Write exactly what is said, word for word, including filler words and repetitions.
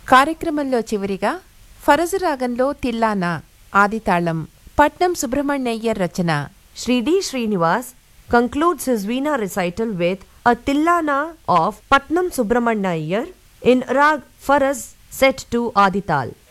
కార్యక్రమంలో చివరిగా ఫరజు రాగంలో తిల్లానా ఆదితాళం పట్నం సుబ్రహ్మణ్యయ్యర్ రచన. Sri D. Srinivas concludes his Veena recital with a Tillana of Patnam Subramanya Iyer in Rag Faraz set to Adital.